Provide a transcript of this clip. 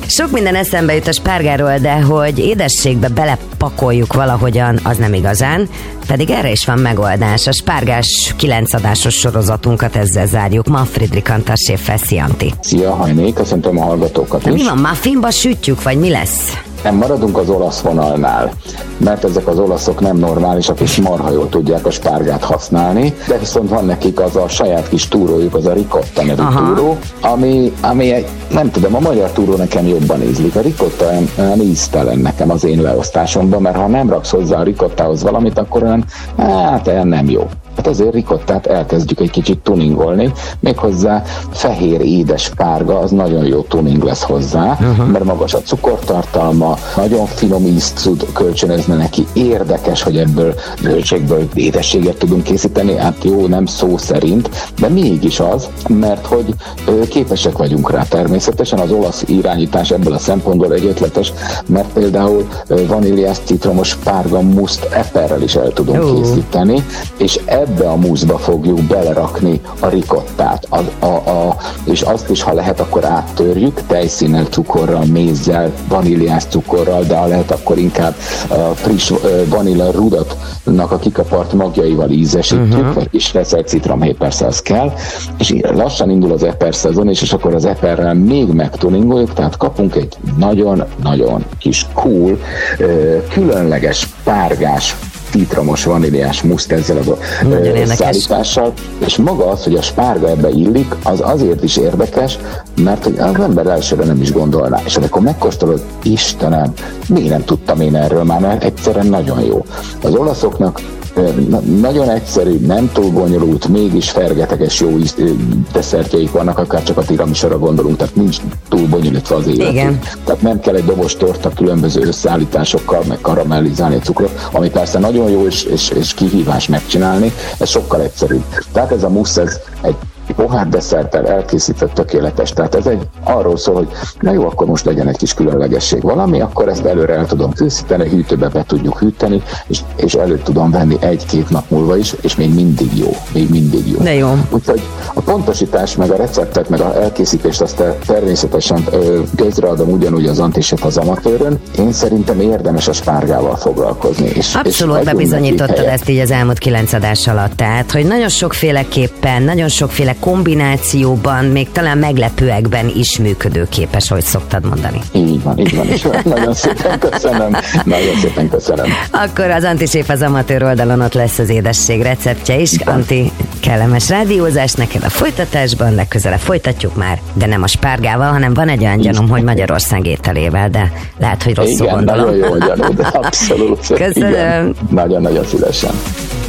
Sok minden eszembe jut a spárgáról, de hogy édességbe belepakoljuk valahogyan, az nem igazán, pedig erre is van megoldás. A spárgás 9 adásos sorozatunkat ezzel zárjuk. Ma Friedrich Antal séffel. Szia, Anti! Szia, Hajné, köszöntöm a hallgatókat is. Mi van, muffinba sütjük, vagy mi lesz? Nem, maradunk az olasz vonalnál, mert ezek az olaszok nem normálisak, és marha jól tudják a spárgát használni, de viszont van nekik az a saját kis túrójuk, az a ricotta nevű túró, ami nem tudom, a magyar túró nekem jobban ízlik. A ricotta olyan íztelen nekem az én leosztásomban, mert ha nem raksz hozzá a ricottához valamit, akkor olyan nem jó. Hát azért ricottát elkezdjük egy kicsit tuningolni, méghozzá fehér édes spárga, az nagyon jó tuning lesz hozzá, mert magas a cukortartalma, nagyon finom ízt tud kölcsönözni neki, érdekes, hogy ebből zöldségből édességet tudunk készíteni, hát jó, nem szó szerint, de mégis az, mert hogy képesek vagyunk rá természetesen. Az olasz irányítás ebből a szempontból egy ötletes, mert például vaníliás citromos spárga muszt eperrel is el tudunk készíteni, és ebbe a muszba fogjuk belerakni a ricottát, és azt is, ha lehet, akkor áttörjük tejszínnel, cukorral, mézzel, vaníliás cukorral, de ha lehet, akkor inkább friss vanília rudatnak a kikapart magjaival ízesítjük, vagy kis reszelt citromhéj, persze az kell, és lassan indul az eper szezon, és akkor az eperrel még megtuningoljuk, tehát kapunk egy nagyon-nagyon kis cool, különleges spárgás, citromos, vaníliás muszt ezzel a szállítással, és maga az, hogy a spárga ebbe illik, az azért is érdekes, mert hogy az ember elsőre nem is gondolná, és amikor megkóstolod, Istenem, miért nem tudtam én erről már, mert egyszerűen nagyon jó. Az olaszoknak nagyon egyszerű, nem túl bonyolult, mégis fergeteges jó desszertjeik vannak, akár csak a tiramisúra gondolunk, tehát nincs túl bonyolítva az életük. Tehát nem kell egy dobos torta különböző összeállításokkal, meg karamellizálni a cukrot, ami persze nagyon jó és kihívás megcsinálni, ez sokkal egyszerűbb. Tehát ez a mussz, ez egy pohár desszerttel elkészített tökéletes. Tehát ez arról szól, hogy na jó, akkor most legyen egy kis különlegesség valami, akkor ezt előre el tudom készíteni, hűtőbe be tudjuk hűteni, és elő tudom venni 1-2 nap múlva is, és még mindig jó. De jó. Úgyhogy a pontosítás, meg a receptet, meg a elkészítést azt természetesen közreadom ugyanúgy az Antiséf az Amatőrön. Én szerintem érdemes a spárgával foglalkozni. Abszolút bebizonyítottad ezt így az elmúlt 9 adás alatt. Tehát, hogy nagyon sokféleképpen, nagyon sokféle kombinációban, még talán meglepőekben is működőképes, ahogy szoktad mondani. Így van, és nagyon szépen köszönöm. Akkor az Antiséf az Amatőr oldalon ott lesz az édesség receptje is. Anti, kellemes rádiózás neked a folytatásban, legközelebb folytatjuk már, de nem a spárgával, hanem van egy olyan gyanúm, hogy Magyarország ételével, de lehet, hogy rosszul gondolom. Igen, nagyon jó gyanú, de abszolút. Köszönöm. Nagyon-nagyon szívesen.